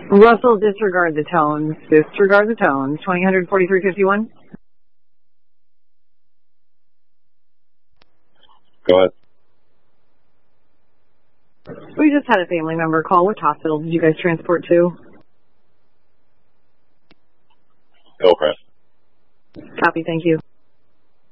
Russell, disregard the tones. Disregard the tones. 204351. Go ahead. We just had a family member call. Which hospital did you guys transport to? Hillcrest. Copy, thank you.